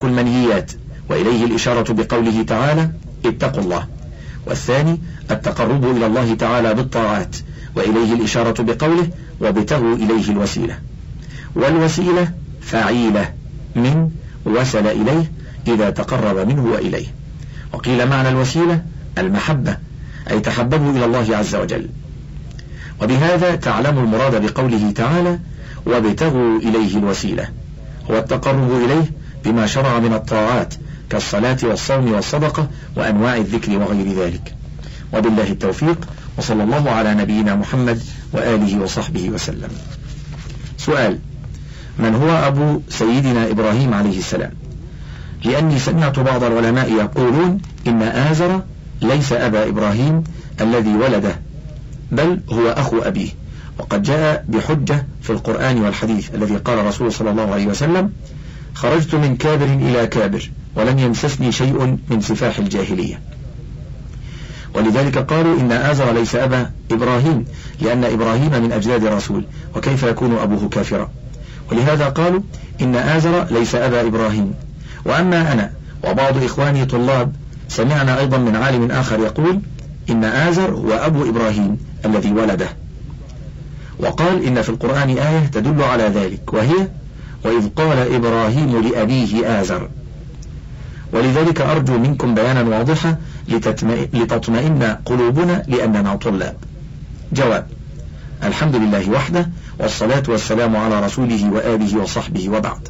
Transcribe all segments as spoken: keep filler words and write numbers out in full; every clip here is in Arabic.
المنهيات، وإليه الإشارة بقوله تعالى اتقوا الله. والثاني التقرب إلى الله تعالى بالطاعات، وإليه الإشارة بقوله وابتغوا إليه الوسيلة. والوسيلة فعيلة من وصل إليه إذا تقرب منه وإليه. وقيل معنى الوسيلة المحبة، أي تحببوا إلى الله عز وجل. وبهذا تعلم المراد بقوله تعالى وابتغوا إليه الوسيلة، هو التقرب إليه بما شرع من الطاعات كالصلاة والصوم والصدقة وأنواع الذكر وغير ذلك. وبالله التوفيق، وصلى الله على نبينا محمد وآله وصحبه وسلم. سؤال: من هو أبو سيدنا إبراهيم عليه السلام؟ لأني سمعت بعض العلماء يقولون إن آزر ليس أبا إبراهيم الذي ولده، بل هو أخو أبيه، وقد جاء بحجة في القرآن والحديث الذي قال الرسول صلى الله عليه وسلم خرجت من كابر إلى كابر ولم يمسسني شيء من سفاح الجاهلية. ولذلك قالوا إن آزر ليس أبا إبراهيم، لأن إبراهيم من أجداد الرسول، وكيف يكون أبوه كافرا؟ ولهذا قالوا إن آزر ليس أبا إبراهيم. وأما أنا وبعض إخواني طلاب سمعنا أيضا من عالم آخر يقول إن آزر هو أبو إبراهيم الذي ولده، وقال إن في القرآن آية تدل على ذلك، وهي وإذ قال إبراهيم لأبيه آزر. ولذلك أرجو منكم بيانا واضحا لتطمئن قلوبنا لأننا طلاب. جواب: الحمد لله وحده، والصلاة والسلام على رسوله وآله وصحبه، وبعد.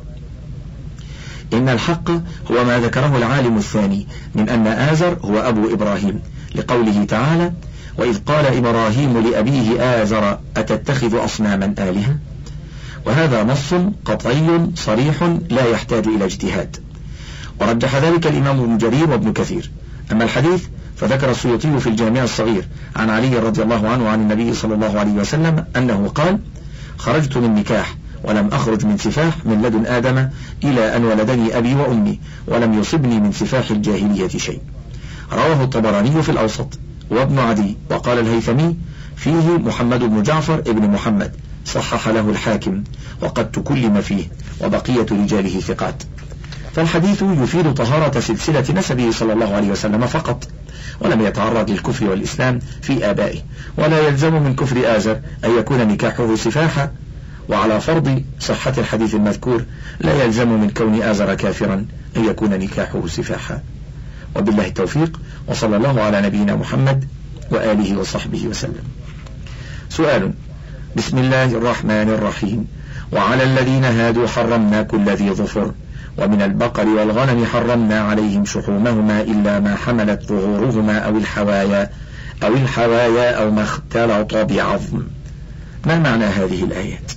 إن الحق هو ما ذكره العالم الثاني من أن آزر هو أبو إبراهيم، لقوله تعالى وإذ قال إبراهيم لأبيه آزر أتتخذ أصناما آلهة. وهذا نص قطعي صريح لا يحتاج إلى اجتهاد، ورجح ذلك الإمام ابن جرير وابن كثير. أما الحديث فذكر السيوطي في الجامع الصغير عن علي رضي الله عنه عن النبي صلى الله عليه وسلم أنه قال خرجت من نكاح ولم أخرج من سفاح من لدن آدم إلى أن ولدني أبي وأمي ولم يصبني من سفاح الجاهلية شيء. رواه الطبراني في الأوسط وابن عدي، وقال الهيثمي فيه محمد بن جعفر ابن محمد، صحح له الحاكم، وقد تكلم فيه، وبقية رجاله ثقات. فالحديث يفيد طهارة سلسلة نسبه صلى الله عليه وسلم فقط، ولم يتعرض للكفر والإسلام في آبائه، ولا يلزم من كفر آزر أن يكون نكاحه سفاحا. وعلى فرض صحة الحديث المذكور لا يلزم من كون آزر كافرا أن يكون نكاحه سفاحا. وبالله التوفيق، وصلى الله على نبينا محمد وآله وصحبه وسلم. سؤال: بسم الله الرحمن الرحيم. وعلى الذين هادوا حرمنا كل ذي ظفر، ومن البقر والغنم حرمنا عليهم شحومهما إلا ما حملت ظهورهما أو الحوايا أو الحوايا أو ما اختلط بعظم. ما معنى هذه الآيات؟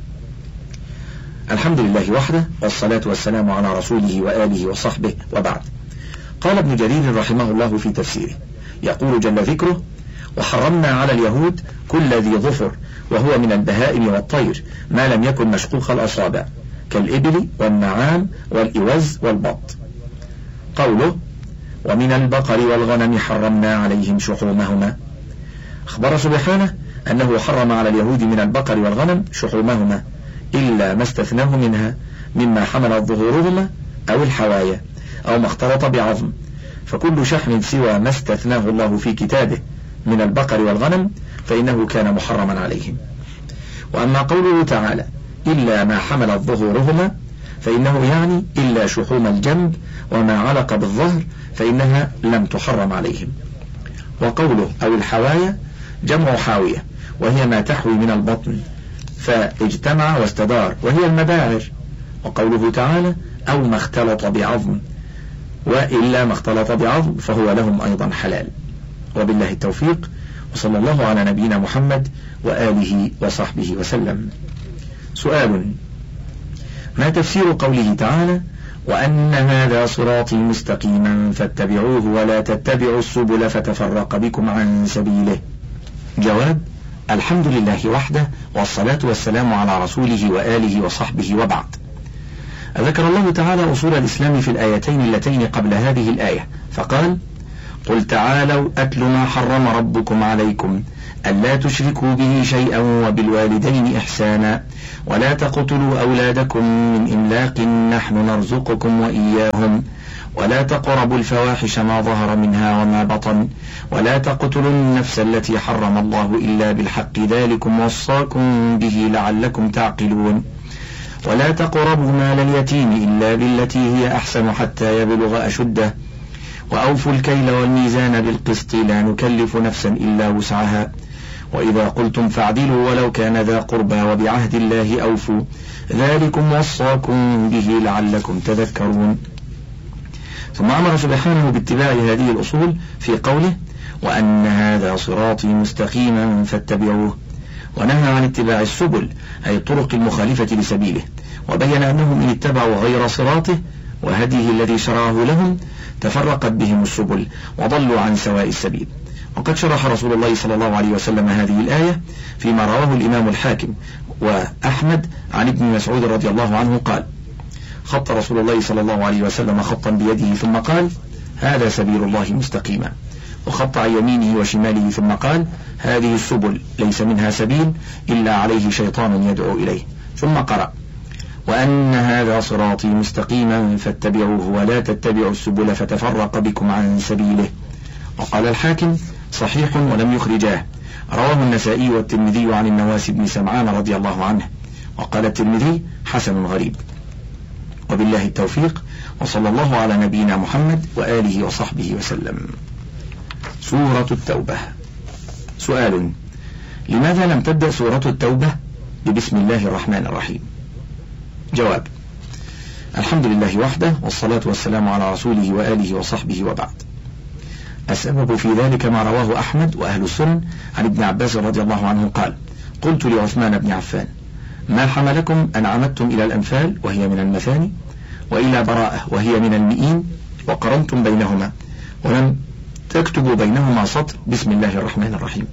الحمد لله وحده، والصلاة والسلام على رسوله وآله وصحبه، وبعد. قال ابن جرير رحمه الله في تفسيره، يقول جل ذكره وحرمنا على اليهود كل ذي ظفر، وهو من البهائم والطير ما لم يكن مشقوق الأصابع كالإبل والنعام والإوز والبط. قوله ومن البقر والغنم حرمنا عليهم شحومهما، أخبر سبحانه أنه حرم على اليهود من البقر والغنم شحومهما إلا ما استثناه منها مما حملت ظهورهما أو الحوايا أو ما اختلط بعظم، فكل شحم سوى ما استثناه الله في كتابه من البقر والغنم فإنه كان محرما عليهم. وأما قوله تعالى إلا ما حملت ظهورهما فإنه يعني إلا شحوم الجنب وما علق بالظهر فإنها لم تحرم عليهم. وقوله أو الحوايا جمع حاوية، وهي ما تحوي من البطن فاجتمع واستدار، وهي المباعر. وقوله تعالى أو ما اختلط بعظم، وإلا ما اختلط بعظم فهو لهم أيضا حلال. وبالله التوفيق، وصلى الله على نبينا محمد وآله وصحبه وسلم. سؤال: ما تفسير قوله تعالى وأن هذا صراطي مستقيما فاتبعوه ولا تتبعوا السبل فتفرق بكم عن سبيله؟ جواب: الحمد لله وحده، والصلاة والسلام على رسوله وآله وصحبه، وبعد. ذكر الله تعالى أصول الإسلام في الآيتين اللتين قبل هذه الآية، فقال قل تعالوا أتل ما حرم ربكم عليكم ألا تشركوا به شيئا وبالوالدين إحسانا ولا تقتلوا أولادكم من إملاق نحن نرزقكم وإياهم ولا تقربوا الفواحش ما ظهر منها وما بطن ولا تقتلوا النفس التي حرم الله إلا بالحق ذلكم وصاكم به لعلكم تعقلون ولا تقربوا مال اليتيم إلا بالتي هي أحسن حتى يبلغ أشده وأوفوا الكيل والميزان بالقسط لا نكلف نفسا إلا وسعها وإذا قلتم فاعدلوا ولو كان ذا قربى وبعهد الله أوفوا ذلكم وصاكم به لعلكم تذكرون. ثم أمر سبحانه باتباع هذه الأصول في قوله وأن هذا صراطي مستقيما فاتبعوه، ونهى عن اتباع السبل أي الطرق المخالفة لسبيله، وبين أنهم إن اتبعوا غير صراطه وهديه الذي شرعه لهم تفرقت بهم السبل وضلوا عن سواء السبيل. وقد شرح رسول الله صلى الله عليه وسلم هذه الآية فيما رواه الإمام الحاكم وأحمد عن ابن مسعود رضي الله عنه قال خط رسول الله صلى الله عليه وسلم خطا بيده ثم قال هذا سبيل الله مستقيما، وخط عن يمينه وشماله ثم قال هذه السبل ليس منها سبيل إلا عليه شيطان يدعو إليه، ثم قرأ وأن هذا صراطي مستقيما فاتبعوه ولا تتبعوا السبل فتفرق بكم عن سبيله. وقال الحاكم صحيح ولم يخرجاه، رواه النسائي والترمذي عن النواس بن سمعان رضي الله عنه، وقال الترمذي حسن غريب. وبالله التوفيق، وصلى الله على نبينا محمد وآله وصحبه وسلم. سورة التوبة. سؤال: لماذا لم تبدأ سورة التوبة ببسم الله الرحمن الرحيم؟ جواب: الحمد لله وحده، والصلاة والسلام على رسوله وآله وصحبه وبعد. السبب في ذلك ما رواه أحمد وأهل السنن عن ابن عباس رضي الله عنه قال: قلت لعثمان بن عفان: ما حملكم أن عمدتم إلى الأنفال وهي من المثاني وإلى براءة وهي من المئين وقرنتم بينهما ولم تكتبوا بينهما سطر بسم الله الرحمن الرحيم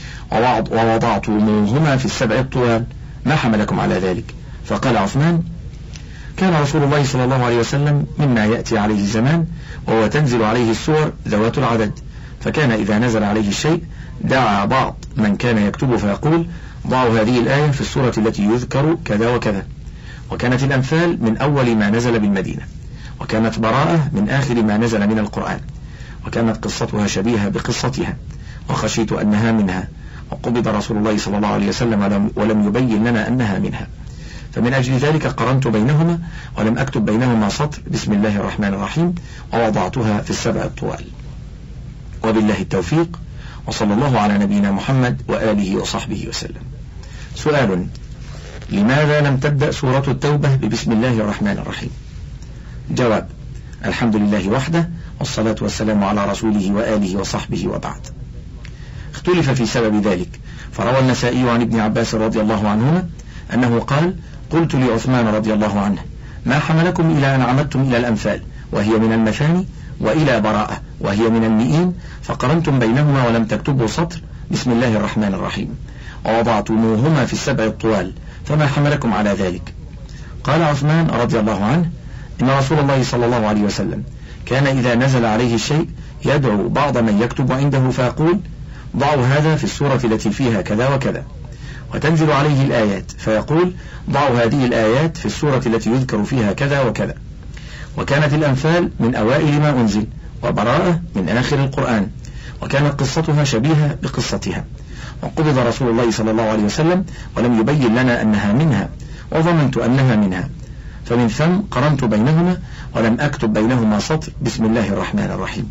ووضعتموهما في السبع الطوال، ما حملكم على ذلك؟ فقال عثمان: كان رسول الله صلى الله عليه وسلم مما يأتي عليه الزمان وهو تنزل عليه السور ذوات العدد، فكان إذا نزل عليه الشيء دعا بعض من كان يكتب فيقول: ضعوا هذه الآية في السورة التي يذكر كذا وكذا. وكانت الأنفال من أول ما نزل بالمدينة، وكانت براءة من آخر ما نزل من القرآن، وكانت قصتها شبيهة بقصتها، وخشيت أنها منها، وقبض رسول الله صلى الله عليه وسلم ولم يبين لنا أنها منها، فمن أجل ذلك قرنت بينهما ولم أكتب بينهما سطر بسم الله الرحمن الرحيم ووضعتها في السبع الطوال. وبالله التوفيق، وصلى الله على نبينا محمد وآله وصحبه وسلم. سؤال: لماذا لم تبدأ سورة التوبة ببسم الله الرحمن الرحيم؟ جواب: الحمد لله وحده، والصلاة والسلام على رسوله وآله وصحبه وبعد. اختلف في سبب ذلك، فروى النسائي عن ابن عباس رضي الله عنهما أنه قال: قلت لعثمان رضي الله عنه: ما حملكم إلى أن عمدتم إلى الأنفال وهي من المثاني وإلى براءة وهي من المئين فقرنتم بينهما ولم تكتبوا سطر بسم الله الرحمن الرحيم ووضعتموهما في السبع الطوال، فما حملكم على ذلك؟ قال عثمان رضي الله عنه: إن رسول الله صلى الله عليه وسلم كان إذا نزل عليه الشيء يدعو بعض من يكتب عنده فيقول: ضعوا هذا في السورة التي فيها كذا وكذا، وتنزل عليه الآيات فيقول: ضعوا هذه الآيات في السورة التي يذكر فيها كذا وكذا. وكانت الأنفال من أوائل ما أنزل، وبراءة من آخر القرآن، وكانت قصتها شبيهة بقصتها، وقبض رسول الله صلى الله عليه وسلم ولم يبين لنا أنها منها، وظننت أنها منها، فمن ثم قرنت بينهما ولم أكتب بينهما سطر بسم الله الرحمن الرحيم.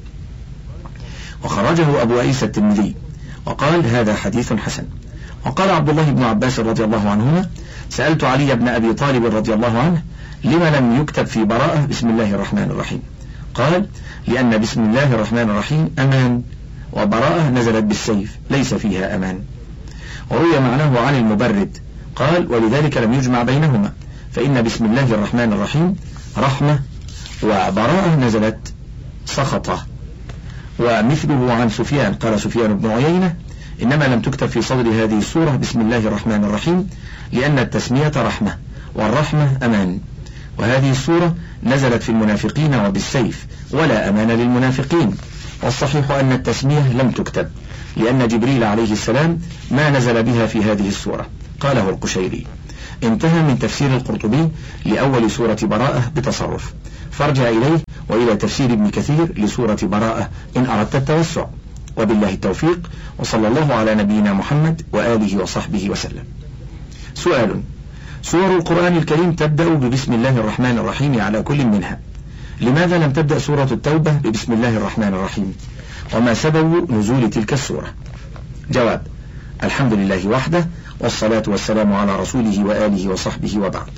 وخرجه أبو عيسى الترمذي وقال: هذا حديث حسن. وقال عبد الله بن عباس رضي الله عنهما: سألت علي بن أبي طالب رضي الله عنه: لما لم يكتب في براءة بسم الله الرحمن الرحيم؟ قال: لأن بسم الله الرحمن الرحيم أمان، وبراءة نزلت بالسيف ليس فيها أمان. وروي معناه عن المبرد قال: ولذلك لم يجمع بينهما، فإن بسم الله الرحمن الرحيم رحمة، وبراءة نزلت سخطة. ومثله عن سفيان قال سفيان بن عيينة: إنما لم تكتب في صدر هذه السورة بسم الله الرحمن الرحيم لأن التسمية رحمة، والرحمة أمان، وهذه السورة نزلت في المنافقين وبالسيف، ولا أمان للمنافقين، والصحيح أن التسمية لم تكتب، لأن جبريل عليه السلام ما نزل بها في هذه السورة. قاله القشيري. انتهى من تفسير القرطبي لأول سورة براءة بتصرف، فارجع إليه وإلى تفسير ابن كثير لسورة براءة إن أردت التوسع. وبالله التوفيق، وصلى الله على نبينا محمد وآله وصحبه وسلم. سؤال: سور القرآن الكريم تبدأ ببسم الله الرحمن الرحيم على كل منها، لماذا لم تبدأ سورة التوبة ببسم الله الرحمن الرحيم؟ وما سبب نزول تلك السورة؟ جواب: الحمد لله وحده، والصلاة والسلام على رسوله وآله وصحبه وبعد.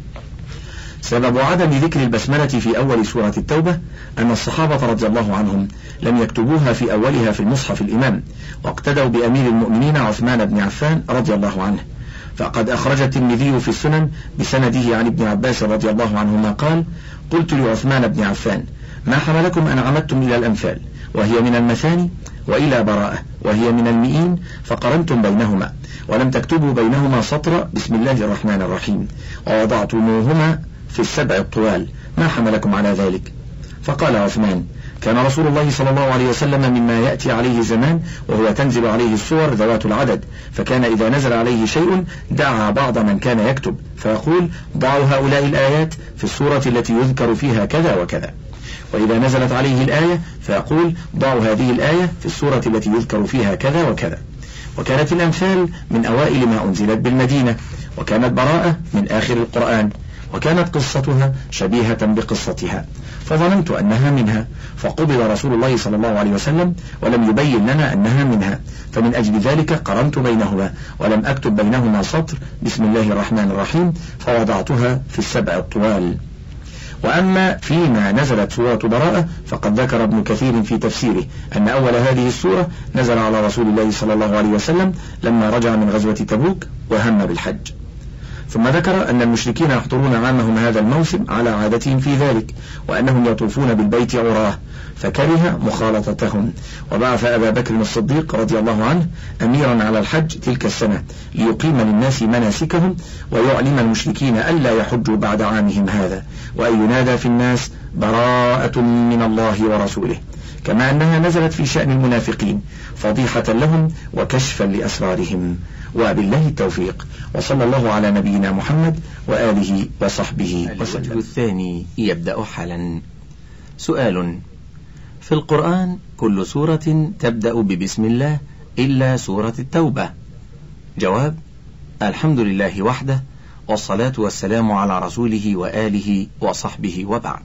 سبب عدم ذكر البسملة في أول سورة التوبة أن الصحابة رضي الله عنهم لم يكتبوها في أولها في المصحف الإمام، واقتدوا بأمير المؤمنين عثمان بن عفان رضي الله عنه. فقد أخرج الترمذي في السنن بسنده عن ابن عباس رضي الله عنهما قال: قلت لعثمان بن عفان: ما حملكم أن عمدتم إلى الأنفال وهي من المثاني، وإلى براءة وهي من المئين، فقرنتم بينهما ولم تكتبوا بينهما سطر بسم الله الرحمن الرحيم، ووضعتموهما في السبع الطوال، ما حملكم على ذلك؟ فقال عثمان: كان رسول الله صلى الله عليه وسلم مما يأتي عليه زمان وهو تنزل عليه الصور ذوات العدد، فكان إذا نزل عليه شيء دعا بعض من كان يكتب فيقول: ضعوا هؤلاء الآيات في السورة التي يذكر فيها كذا وكذا، وإذا نزلت عليه الآية فيقول: ضعوا هذه الآية في السورة التي يذكر فيها كذا وكذا. وكانت الأمثال من أوائل ما أنزلت بالمدينة، وكانت براءة من آخر القرآن، وكانت قصتها شبيهة بقصتها، فظننت أنها منها، فقبض رسول الله صلى الله عليه وسلم ولم يبين لنا أنها منها، فمن أجل ذلك قرنت بينهما ولم أكتب بينهما سطر بسم الله الرحمن الرحيم، فوضعتها في السبع الطوال. وأما فيما نزلت سورة براءة فقد ذكر ابن كثير في تفسيره أن أول هذه السورة نزل على رسول الله صلى الله عليه وسلم لما رجع من غزوة تبوك وهم بالحج. ثم ذكر أن المشركين يحضرون عامهم هذا الموسم على عادتهم في ذلك، وأنهم يطوفون بالبيت عراه، فكره مخالطتهم، وبعث أبا بكر الصديق رضي الله عنه أميرا على الحج تلك السنة ليقيم للناس مناسكهم، ويعلم المشركين ألا يحجوا بعد عامهم هذا، وأن ينادى في الناس: براءة من الله ورسوله، كما أنها نزلت في شأن المنافقين فضيحة لهم وكشفا لأسرارهم. وبالله التوفيق، وصلى الله على نبينا محمد وآله وصحبه وسلم. الوجه الثاني يبدأ حالا. سؤال: في القرآن كل سورة تبدأ ببسم الله إلا سورة التوبة. جواب: الحمد لله وحده، والصلاة والسلام على رسوله وآله وصحبه وبعد.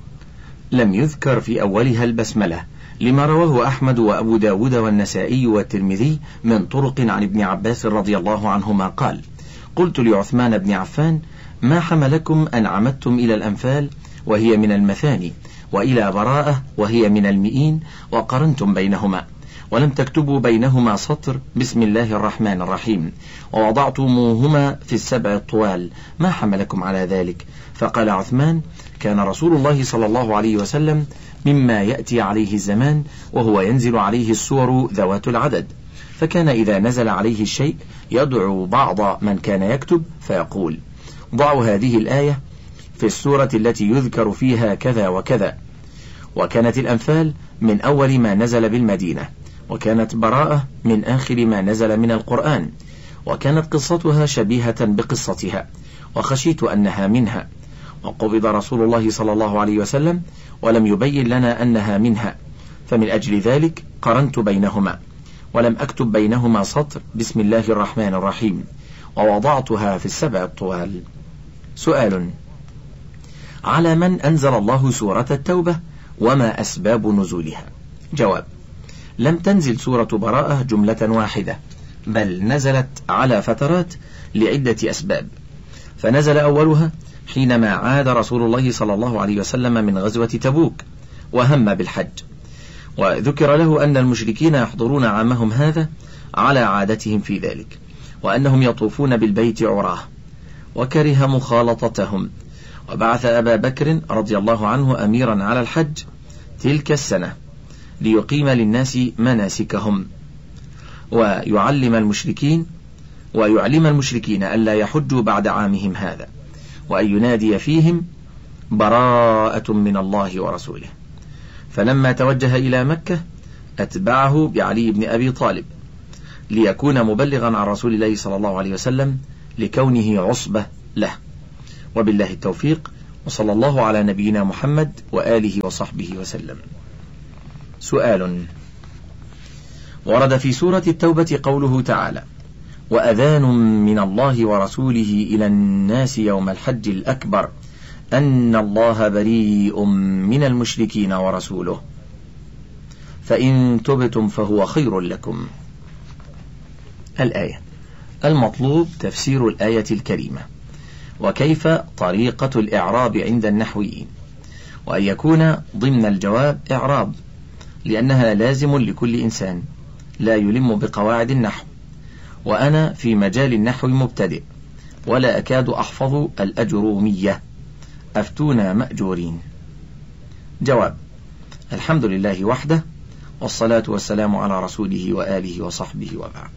لم يذكر في أولها البسملة، لما رواه أحمد وأبو داود والنسائي والترمذي من طرق عن ابن عباس رضي الله عنهما قال: قلت لعثمان بن عفان: ما حملكم أن عمدتم إلى الأنفال وهي من المثاني، وإلى براءة وهي من المئين، وقرنتم بينهما ولم تكتبوا بينهما سطر بسم الله الرحمن الرحيم، ووضعتموهما في السبع الطوال، ما حملكم على ذلك؟ فقال عثمان: كان رسول الله صلى الله عليه وسلم مما يأتي عليه الزمان وهو ينزل عليه السور ذوات العدد، فكان إذا نزل عليه الشيء يدعو بعض من كان يكتب فيقول: ضعوا هذه الآية في السورة التي يذكر فيها كذا وكذا. وكانت الأنفال من أول ما نزل بالمدينة، وكانت براءة من آخر ما نزل من القرآن، وكانت قصتها شبيهة بقصتها، وخشيت أنها منها، وقبض رسول الله صلى الله عليه وسلم ولم يبين لنا أنها منها، فمن أجل ذلك قرنت بينهما ولم أكتب بينهما سطر بسم الله الرحمن الرحيم، ووضعتها في السبع الطوال. سؤال: على من أنزل الله سورة التوبة، وما أسباب نزولها؟ جواب: لم تنزل سورة براءة جملة واحدة، بل نزلت على فترات لعدة أسباب. فنزل أولها حينما عاد رسول الله صلى الله عليه وسلم من غزوة تبوك وهم بالحج، وذكر له أن المشركين يحضرون عامهم هذا على عادتهم في ذلك، وأنهم يطوفون بالبيت عراه، وكره مخالطتهم، وبعث أبا بكر رضي الله عنه أميرا على الحج تلك السنة ليقيم للناس مناسكهم، ويعلم المشركين ويعلم المشركين ألا يحجوا بعد عامهم هذا، وأن ينادي فيهم: براءة من الله ورسوله. فلما توجه إلى مكة أتبعه بعلي بن أبي طالب ليكون مبلغا عن رسول الله صلى الله عليه وسلم لكونه عصبة له. وبالله التوفيق، وصلى الله على نبينا محمد وآله وصحبه وسلم. سؤال: ورد في سورة التوبة قوله تعالى: وأذان من الله ورسوله إلى الناس يوم الحج الأكبر أن الله بريء من المشركين ورسوله، فإن تبتم فهو خير لكم. الآية. المطلوب تفسير الآية الكريمة، وكيف طريقة الإعراب عند النحويين، وأن يكون ضمن الجواب إعراب، لأنها لازم لكل إنسان لا يلم بقواعد النحو، وأنا في مجال النحو مبتدئ ولا أكاد أحفظ الأجرومية، أفتونا مأجورين. جواب: الحمد لله وحده، والصلاة والسلام على رسوله وآله وصحبه وبعد.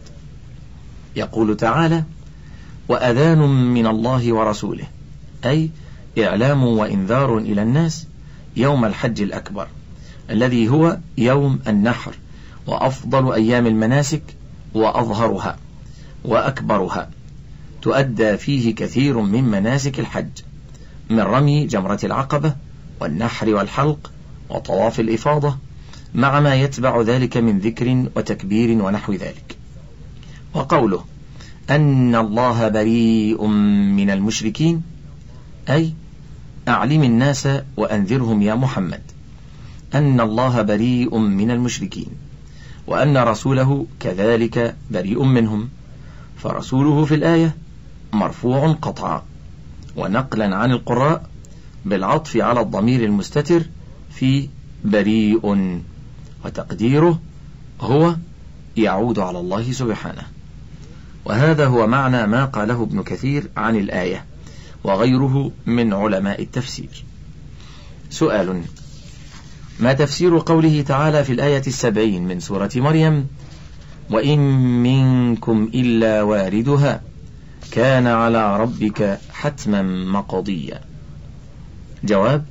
يقول تعالى: وأذان من الله ورسوله، أي إعلام وإنذار إلى الناس يوم الحج الأكبر الذي هو يوم النحر، وأفضل أيام المناسك وأظهرها وأكبرها، تؤدى فيه كثير من مناسك الحج من رمي جمرة العقبة والنحر والحلق وطواف الإفاضة، مع ما يتبع ذلك من ذكر وتكبير ونحو ذلك. وقوله أن الله بريء من المشركين، أي أعلم الناس وأنذرهم يا محمد أن الله بريء من المشركين، وأن رسوله كذلك بريء منهم، فرسوله في الآية مرفوع قطعا، ونقلا عن القراء بالعطف على الضمير المستتر في بريء، وتقديره هو يعود على الله سبحانه. وهذا هو معنى ما قاله ابن كثير عن الآية وغيره من علماء التفسير. سؤال: ما تفسير قوله تعالى في الآية السبعين من سورة مريم: وإن منكم إلا واردها كان على ربك حتما مقضيا؟ جواب: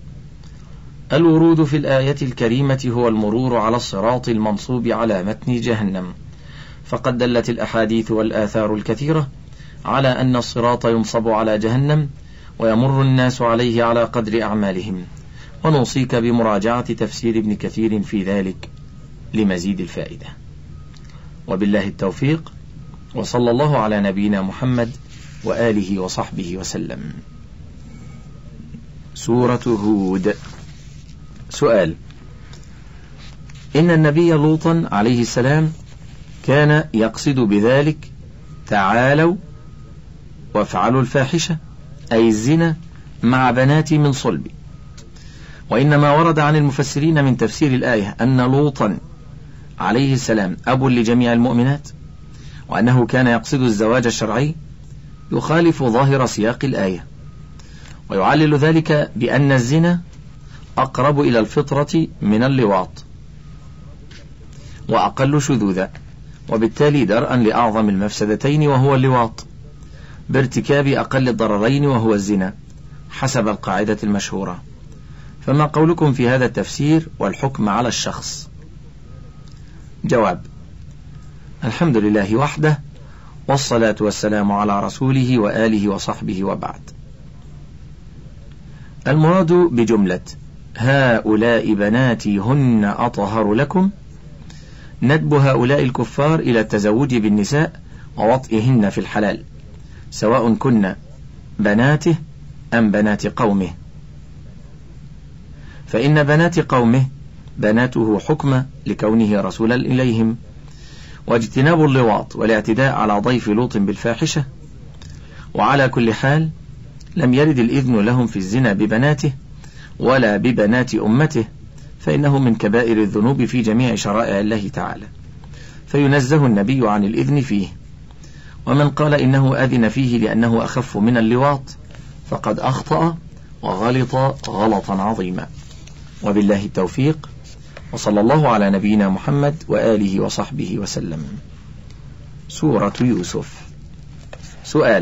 الورود في الآية الكريمة هو المرور على الصراط المنصوب على متن جهنم، فقد دلت الأحاديث والآثار الكثيرة على أن الصراط ينصب على جهنم ويمر الناس عليه على قدر أعمالهم، ونوصيك بمراجعة تفسير ابن كثير في ذلك لمزيد الفائدة. وبالله التوفيق، وصلى الله على نبينا محمد وآله وصحبه وسلم. سورة هود. سؤال: إن النبي لوطا عليه السلام كان يقصد بذلك تعالوا وافعلوا الفاحشة، أي الزنا، مع بناتي من صلبي. وإنما ورد عن المفسرين من تفسير الآية أن لوطا عليه السلام أب لجميع المؤمنات، وأنه كان يقصد الزواج الشرعي، يخالف ظاهر سياق الآية، ويعلل ذلك بأن الزنا أقرب إلى الفطرة من اللواط وأقل شذوذا، وبالتالي درءا لأعظم المفسدتين وهو اللواط، بارتكاب أقل الضررين وهو الزنا، حسب القاعدة المشهورة. فما قولكم في هذا التفسير والحكم على الشخص؟ جواب: الحمد لله وحده، والصلاة والسلام على رسوله وآله وصحبه وبعد. المراد بجملة هؤلاء بناتي هن أطهر لكم ندب هؤلاء الكفار إلى التزوج بالنساء ووطئهن في الحلال، سواء كن بناته أم بنات قومه، فإن بنات قومه بناته حكم لكونه رسولا إليهم، واجتناب اللواط والاعتداء على ضيف لوط بالفاحشة. وعلى كل حال لم يرد الإذن لهم في الزنا ببناته ولا ببنات أمته، فإنه من كبائر الذنوب في جميع شرائع الله تعالى، فينزه النبي عن الإذن فيه. ومن قال إنه أذن فيه لأنه أخف من اللواط فقد أخطأ وغلط غلطا عظيما. وبالله التوفيق، وصلى الله على نبينا محمد وآله وصحبه وسلم. سورة يوسف. سؤال: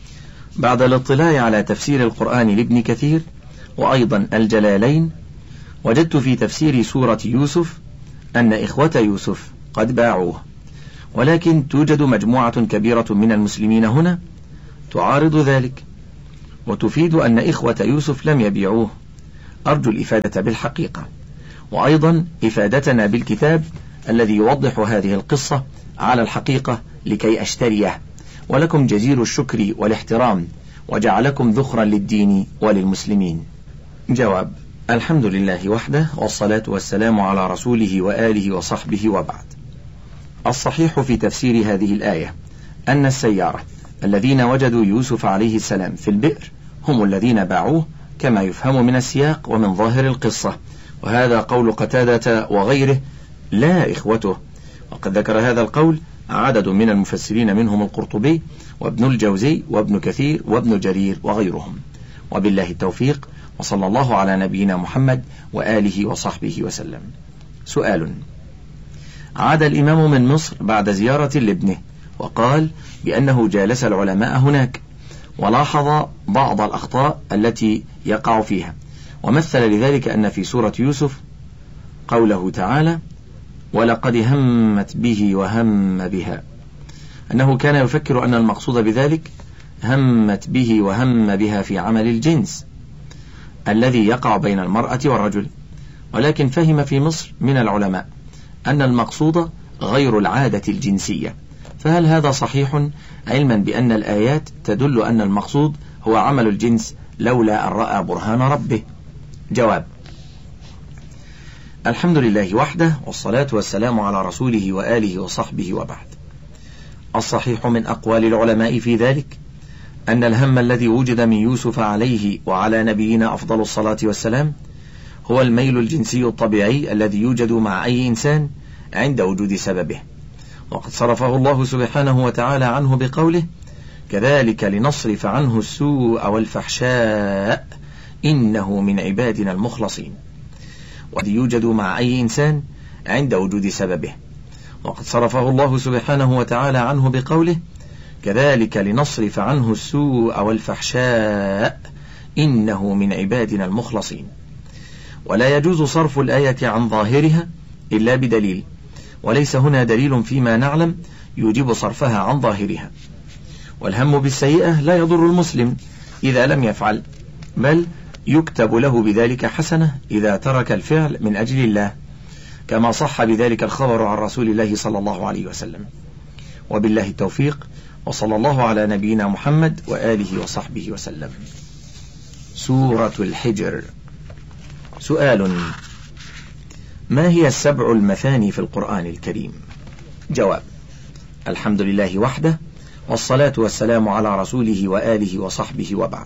بعد الاطلاع على تفسير القرآن لابن كثير وأيضا الجلالين، وجدت في تفسير سورة يوسف أن إخوة يوسف قد باعوه، ولكن توجد مجموعة كبيرة من المسلمين هنا تعارض ذلك وتفيد أن إخوة يوسف لم يبيعوه. أرجو الإفادة بالحقيقة، وأيضا إفادتنا بالكتاب الذي يوضح هذه القصة على الحقيقة لكي أشتريه، ولكم جزيل الشكر والاحترام، وجعلكم ذخرا للدين وللمسلمين. جواب: الحمد لله وحده، والصلاة والسلام على رسوله وآله وصحبه، وبعد. الصحيح في تفسير هذه الآية أن السيارة الذين وجدوا يوسف عليه السلام في البئر هم الذين باعوه، كما يفهم من السياق ومن ظاهر القصة، وهذا قول قتادة وغيره لا إخوته، وقد ذكر هذا القول عدد من المفسرين منهم القرطبي وابن الجوزي وابن كثير وابن جرير وغيرهم، وبالله التوفيق، وصلى الله على نبينا محمد وآله وصحبه وسلم. سؤال: عاد الإمام من مصر بعد زيارة لابنه، وقال بأنه جالس العلماء هناك ولاحظ بعض الأخطاء التي يقع فيها، ومثل لذلك أن في سورة يوسف قوله تعالى: ولقد همت به وهم بها، أنه كان يفكر أن المقصود بذلك همت به وهم بها في عمل الجنس الذي يقع بين المرأة والرجل، ولكن فهم في مصر من العلماء أن المقصود غير العادة الجنسية، فهل هذا صحيح، علما بأن الآيات تدل أن المقصود هو عمل الجنس لولا أن رأى برهان ربه؟ جواب: الحمد لله وحده، والصلاة والسلام على رسوله وآله وصحبه، وبعد. الصحيح من أقوال العلماء في ذلك أن الهم الذي وجد من يوسف عليه وعلى نبينا أفضل الصلاة والسلام هو الميل الجنسي الطبيعي الذي يوجد مع أي إنسان عند وجود سببه، وقد صرفه الله سبحانه وتعالى عنه بقوله: كذلك لنصرف عنه السوء والفحشاء إنه من عبادنا المخلصين، والذي يوجد مع أي إنسان عند وجود سببه، وقد صرفه الله سبحانه وتعالى عنه بقوله: كذلك لنصرف عنه السوء والفحشاء إنه من عبادنا المخلصين. ولا يجوز صرف الآية عن ظاهرها إلا بدليل، وليس هنا دليل فيما نعلم يوجب صرفها عن ظاهرها. والهم بالسيئة لا يضر المسلم إذا لم يفعل، بل يكتب له بذلك حسنة إذا ترك الفعل من أجل الله، كما صح بذلك الخبر عن رسول الله صلى الله عليه وسلم. وبالله التوفيق، وصلى الله على نبينا محمد وآله وصحبه وسلم. سورة الحجر. سؤال: ما هي السبع المثاني في القرآن الكريم؟ جواب: الحمد لله وحده، والصلاة والسلام على رسوله وآله وصحبه، وبعد.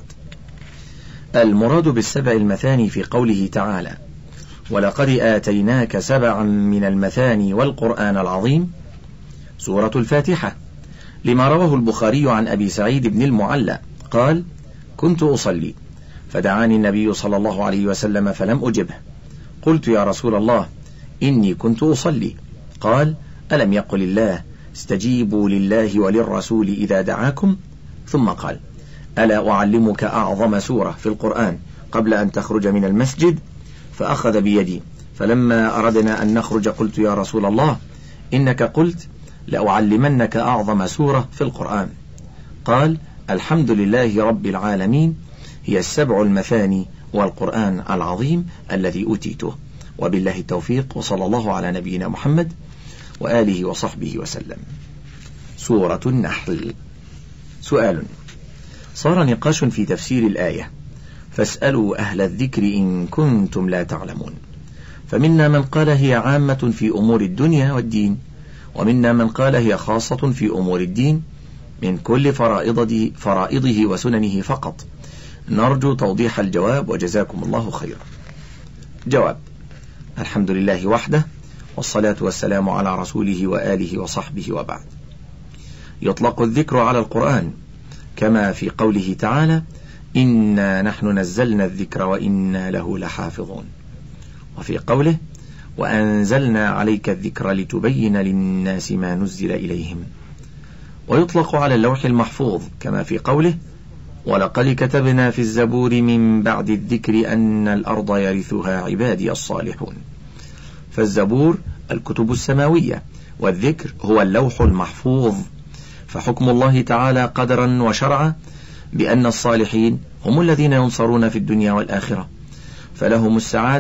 المراد بالسبع المثاني في قوله تعالى: ولقد آتيناك سبعا من المثاني والقرآن العظيم، سورة الفاتحة، لما رواه البخاري عن أبي سعيد بن المعلى قال: كنت أصلي فدعاني النبي صلى الله عليه وسلم فلم أجبه، قلت: يا رسول الله إني كنت أصلي. قال: ألم يقل الله استجيبوا لله وللرسول إذا دعاكم؟ ثم قال: ألا أعلمك أعظم سورة في القرآن قبل أن تخرج من المسجد؟ فأخذ بيدي، فلما أردنا أن نخرج قلت: يا رسول الله إنك قلت لأعلمنك أعظم سورة في القرآن. قال: الحمد لله رب العالمين، هي السبع المثاني والقرآن العظيم الذي أوتيته. وبالله التوفيق، وصلى الله على نبينا محمد وآله وصحبه وسلم. سورة النحل. سؤال: صار نقاش في تفسير الآية، فاسألوا أهل الذكر إن كنتم لا تعلمون، فمنا من قال هي عامة في أمور الدنيا والدين، ومنا من قال هي خاصة في أمور الدين من كل فرائضه, فرائضه وسننه فقط. نرجو توضيح الجواب، وجزاكم الله خيرا. جواب: الحمد لله وحده، والصلاة والسلام على رسوله وآله وصحبه، وبعد. يطلق الذكر على القرآن كما في قوله تعالى: إنا نحن نزلنا الذكر وإنا له لحافظون، وفي قوله: وأنزلنا عليك الذكر لتبين للناس ما نزل إليهم. ويطلق على اللوح المحفوظ كما في قوله: ولقد كتبنا في الزبور من بعد الذكر أن الأرض يرثها عبادي الصالحون. فالزبور الكتب السماوية، والذكر هو اللوح المحفوظ. فحكم الله تعالى قدرا وشرعا بأن الصالحين هم الذين ينصرون في الدنيا والآخرة، فلهم السعادة